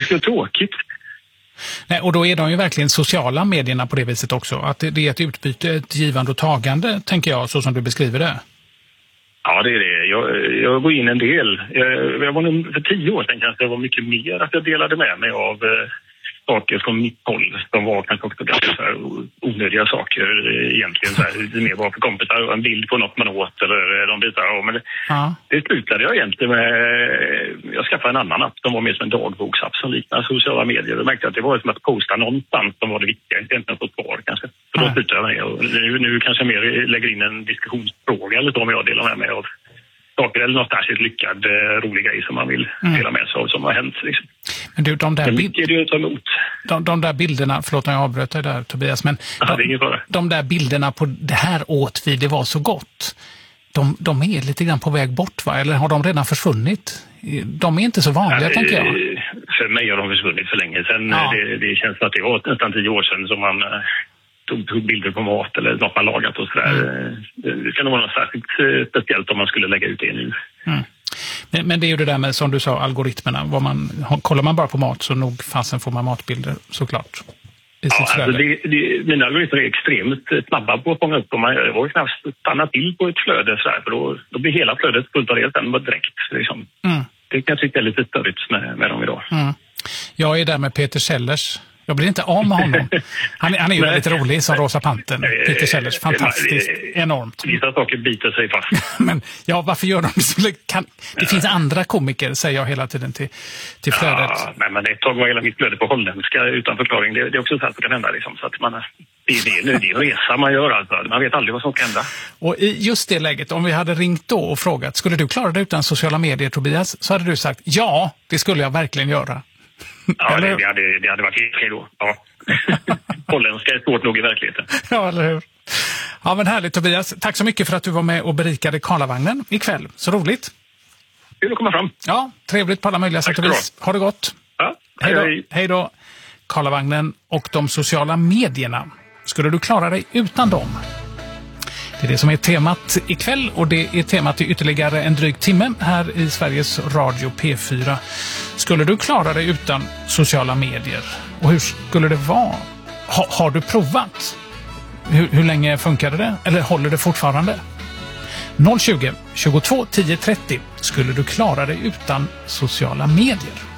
så tråkigt. Nej, och då är de ju verkligen sociala medierna på det viset också. Att det är ett utbyte, ett givande och tagande, tänker jag, så som du beskriver det. Ja, det är det. Jag går in en del. Jag var nog för 10 år sedan kanske det var mycket mer att jag delade med mig av saker från mitt håll. De var kanske också ganska så här onödiga saker egentligen. Så här, det mer var för kompisar, en bild på något man åt eller de bitar. Ja, men det slutade jag egentligen med. Jag skaffade en annan app som var mer som en dagboksapp som liknar sociala medier. Jag märkte att det var som att posta någonstans som var det viktiga. Inte ens fått kvar kanske. Så då slutade jag med. Och nu kanske jag mer lägger in en diskussionsfråga eller så om jag delar med mig av saker eller något särskilt lyckad, rolig grej som man vill dela med sig av som har hänt. Liksom. Men du, de där bilderna, förlåt när jag avbröt dig där Tobias, men de där bilderna på det här åt vi, det var så gott. De är lite grann på väg bort, va? Eller har de redan försvunnit? De är inte så vanliga, tänker jag. För mig har de försvunnit för länge sedan. Ja. Det känns som att det var nästan 10 år sedan som man tog bilder på mat eller något man lagat och sådär. Det kan nog vara något särskilt speciellt om man skulle lägga ut det nu. Men det är ju det där med, som du sa, algoritmerna. Kollar man bara på mat så nog fasen får man matbilder, såklart. Mina algoritmer är extremt snabba på att fånga upp och jag vågar knappt stanna till på ett flöde sådär, för då blir hela flödet fullt av det sen direkt. Liksom. Det kan jag tycka är lite störigt med dem idag. Jag är där med Peter Sellers. Jag blir inte av med honom. Han är ju väldigt rolig som Rosa Pantern. Peter Sellers, fantastiskt, enormt. Vissa saker biter sig fast. Men ja, varför gör de så? Det finns andra komiker, säger jag hela tiden till flödet. Ja, men ett tag var hela mitt flöde på holländska utan förklaring. Det är också så att det kan hända. Liksom, så att det är en resa man gör. Alltså. Man vet aldrig vad som kan hända. Och i just det läget, om vi hade ringt då och frågat, skulle du klara dig utan sociala medier, Tobias? Så hade du sagt, ja, det skulle jag verkligen göra. Ja, det hade varit helt okej då. Ja. Holländska är svårt nog i verkligheten. Ja, eller hur? Ja, men härligt Tobias. Tack så mycket för att du var med och berikade Karlavagnen ikväll. Så roligt. Kul att komma fram. Ja, trevligt på alla möjliga sätt och vis. Ha det gott. Ja, hej då. Karlavagnen och de sociala medierna. Skulle du klara dig utan dem? Det är det som är temat ikväll, och det är temat i ytterligare en dryg timme här i Sveriges Radio P4. Skulle du klara dig utan sociala medier? Och hur skulle det vara? Har du provat? Hur länge funkade det? Eller håller det fortfarande? 020 22 10 30. Skulle du klara dig utan sociala medier?